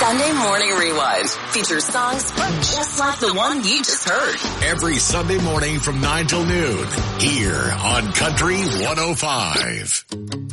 Sunday Morning Rewind features songs just like the one you just heard. Every Sunday morning from 9 till noon here on Country 105.